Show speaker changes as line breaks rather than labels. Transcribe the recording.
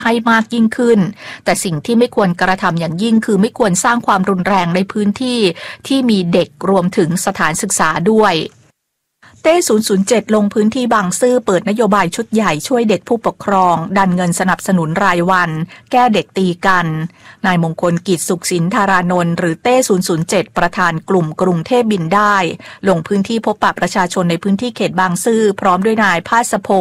ให้มากยิ่งขึ้นแต่สิ่งที่ไม่ควรกระทำอย่างยิ่งคือไม่ควรสร้างความรุนแรงในพื้นที่ที่มีเด็กรวมถึงสถานศึกษาด้วยเต้ 007 ลงพื้นที่บางซื่อเปิดนโยบายชุดใหญ่ช่วยเด็กผู้ปกครองดันเงินสนับสนุนรายวันแก้เด็กตีกันนายมงคลกิจสุขสินธารานนท์หรือเต้ 007 ประธานกลุ่มกรุงเทพบินได้ลงพื้นที่พบปะประชาชนในพื้นที่เขตบางซื่อพร้อมด้วยนายภาสพงษ์